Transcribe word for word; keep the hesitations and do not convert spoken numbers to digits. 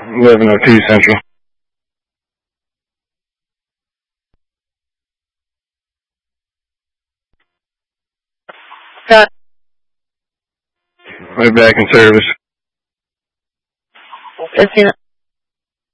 eleven oh two Central. Got Right back in service. fifteen